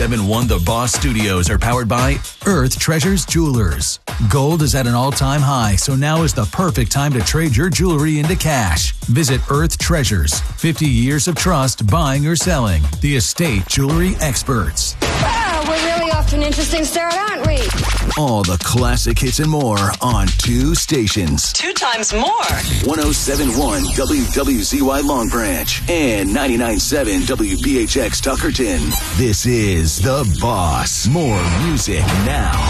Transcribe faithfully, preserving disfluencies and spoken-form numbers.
seven point one The Boss Studios are powered by Earth Treasures Jewelers. Gold is at an all-time high, so now is the perfect time to trade your jewelry into cash. Visit Earth Treasures. fifty years of trust buying or selling. The estate jewelry experts. Wow, we're really off to an interesting start, aren't we? All the classic hits and more on two stations. Two times more. one oh seven point one W W Z Y Long Branch and ninety-nine point seven W B H X Tuckerton. This is The Boss. More music now.